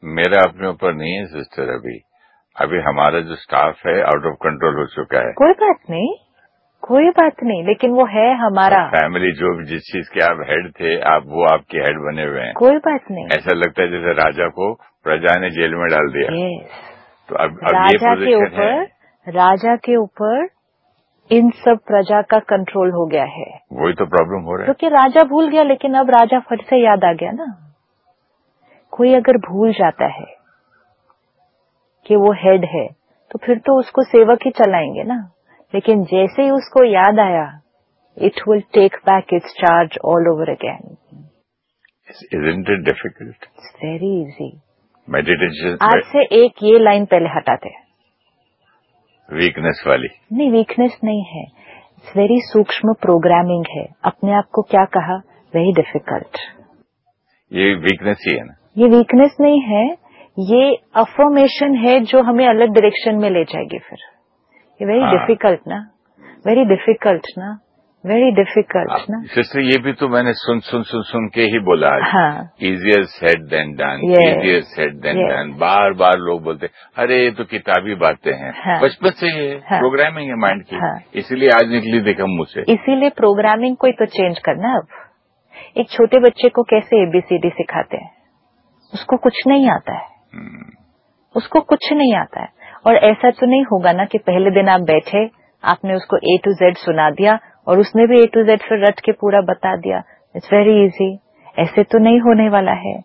मेरा अपने ऊपर नहीं है सिस्टर। अभी हमारा जो स्टाफ है आउट ऑफ कंट्रोल हो चुका है। कोई बात नहीं, लेकिन वो है हमारा फैमिली। जो जिस चीज के आप हेड थे, वो आपके हेड बने हुए हैं। कोई बात नहीं। ऐसा लगता है जैसे राजा को प्रजा ने जेल में डाल दिया। तो अब ये पोजीशन है, राजा के ऊपर इन सब प्रजा का कंट्रोल हो गया है। वही तो प्रॉब्लम हो रहा है। क्योंकि राजा भूल गया, लेकिन अब राजा फट से याद आ गया ना। कोई अगर भूल जाता है कि वो हेड है, तो फिर तो उसको सेवक ही चलाएंगे ना। लेकिन जैसे ही उसको याद आया, it will take back it's charge all over again. Isn't it difficult? It's very easy. Meditation। आज से एक ये लाइन पहले हटाते हैं। वीकनेस वाली नहीं, वीकनेस नहीं है। इट्स वेरी सूक्ष्म प्रोग्रामिंग है। अपने आप को क्या कहा, वेरी डिफिकल्ट। ये वीकनेस ही है ना। ये वीकनेस नहीं है, ये अफर्मेशन है जो हमें अलग डायरेक्शन में ले जाएगी। फिर ये वेरी डिफिकल्ट ना, वेरी डिफिकल्ट ना, वेरी डिफिकल्ट ना। सिस्टर, ये भी तो मैंने सुन के ही बोला। Easier said then done, easier said then done. बार बार लोग बोलते अरे ये तो किताबी बातें हैं। बचपन से प्रोग्रामिंग है माइंड की। इसीलिए आज निकली देखा मुझ से। इसीलिए प्रोग्रामिंग को ही तो चेंज करना। अब एक छोटे बच्चे को कैसे ABCD सिखाते हैं? उसको कुछ नहीं आता है। उसको कुछ नहीं आता है। और ऐसा तो नहीं होगा ना कि पहले दिन आप बैठे, आपने उसको A to Z सुना दिया और उसने भी A to Z फिर रट के पूरा बता दिया। It's very easy. ऐसे तो नहीं होने वाला है।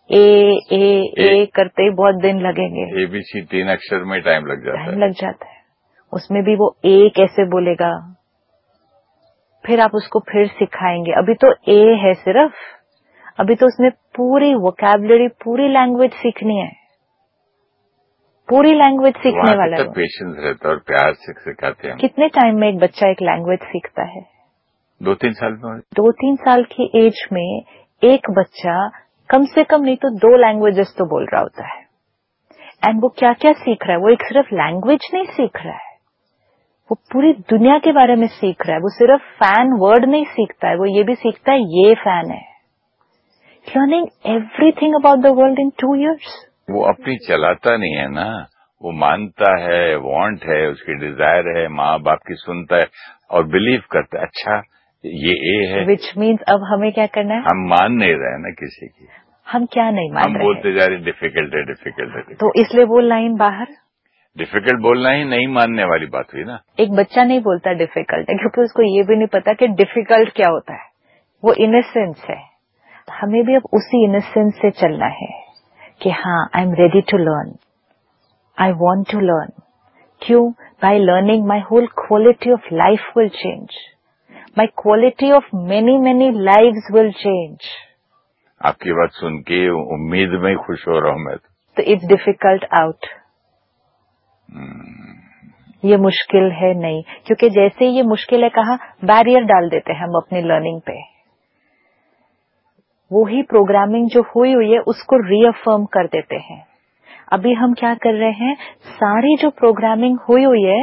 ए करते ही बहुत दिन लगेंगे। ABC 3 अक्षर में टाइम लग जाता है। उसमें भी वो A कैसे बोलेगा, फिर आप उसको फिर सिखाएंगे। अभी तो A है सिर्फ, अभी तो उसमें पूरी वोकैबुलरी, पूरी लैंग्वेज सीखनी है। पूरी लैंग्वेज सीखने वाला है। पेशेंस रहता है और प्यार से सिखाते हैं। कितने टाइम में एक बच्चा एक लैंग्वेज सीखता है? 2-3 साल में। 2-3 साल की एज में एक बच्चा कम से कम नहीं तो 2 लैंग्वेजेस तो बोल रहा होता है। एंड वो क्या क्या सीख रहा है? वो एक सिर्फ लैंग्वेज नहीं सीख रहा है, वो पूरी दुनिया के बारे में सीख रहा है। वो सिर्फ फैन वर्ड नहीं सीखता है, वो ये भी सीखता है ये फैन है। Learning everything about the world in 2 years। वो अपनी चलाता नहीं है ना, वो मानता है, वांट है, उसकी डिजायर है, माँ बाप की सुनता है और बिलीव करता है। अच्छा ये है, विच मीन्स अब हमें क्या करना है? हम मान नहीं रहे ना किसी की। हम क्या नहीं मान रहे? हम बोलते जा रहे डिफिकल्ट है, डिफिकल्ट है। तो इसलिए वो लाइन बाहर। डिफिकल्ट बोलना ही नहीं मानने वाली बात हुई ना। एक बच्चा नहीं बोलता डिफिकल्ट है, क्योंकि उसको ये भी नहीं पता कि डिफिकल्ट क्या होता है। वो इनोसेंस है। हमें भी अब उसी इनोसेंस से चलना है कि हाँ, I am ready to learn, I want to learn. क्यों? By learning my whole quality of life will change, my quality of many lives will change. आपकी बात सुन के उम्मीद में खुश हो रहा हूं मैं। तो इट्स डिफिकल्ट आउट। ये मुश्किल है नहीं, क्योंकि जैसे ये मुश्किल है कहा, बैरियर डाल देते हैं हम अपनी लर्निंग पे। वो ही प्रोग्रामिंग जो हुई है उसको रीअफर्म कर देते हैं। अभी हम क्या कर रहे हैं, सारी जो प्रोग्रामिंग हुई है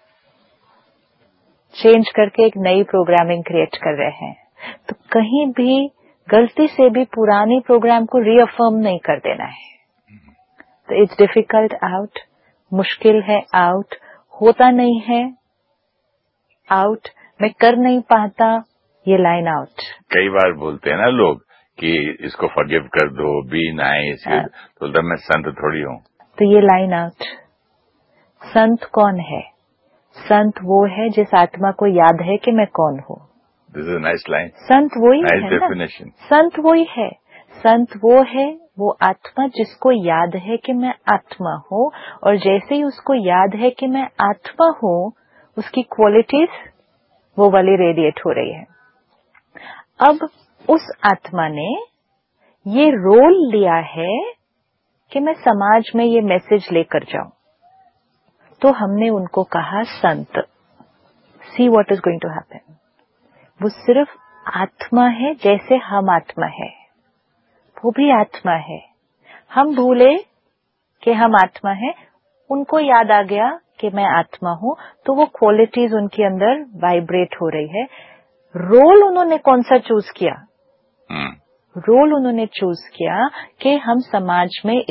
चेंज करके एक नई प्रोग्रामिंग क्रिएट कर रहे हैं। तो कहीं भी गलती से भी पुरानी प्रोग्राम को रीअफर्म नहीं कर देना है। तो इट्स डिफिकल्ट आउट, मुश्किल है आउट, होता नहीं है आउट, मैं कर नहीं पाता, ये लाइन आउट। कई बार बोलते हैं ना लोग कि इसको फॉरगिव कर दो, बी नाइस। तो मैं संत थोड़ी हूँ। तो ये लाइन आउट। संत कौन है? संत वो है जिस आत्मा को याद है कि मैं कौन हूँ। This is nice line. संत वही है ना। संत वही है। संत वो है, वो आत्मा जिसको याद है कि मैं आत्मा हूँ, और जैसे ही उसको याद है कि मैं आत्मा हूँ, उसकी क्वालिटीज वो वाली रेडिएट हो रही है। अब उस आत्मा ने ये रोल लिया है कि मैं समाज में ये मैसेज लेकर जाऊं, तो हमने उनको कहा संत। See what is going to happen. वो सिर्फ आत्मा है, जैसे हम आत्मा है, वो भी आत्मा है। हम भूले कि हम आत्मा है, उनको याद आ गया कि मैं आत्मा हूं, तो वो क्वालिटीज उनके अंदर वाइब्रेट हो रही है। रोल उन्होंने कौन सा चूज किया? रोल उन्होंने चूज किया कि हम समाज में